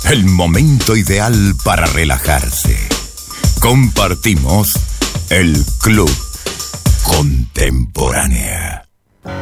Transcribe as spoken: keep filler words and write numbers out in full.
el momento ideal para relajarse. Compartimos el Club Contemporánea.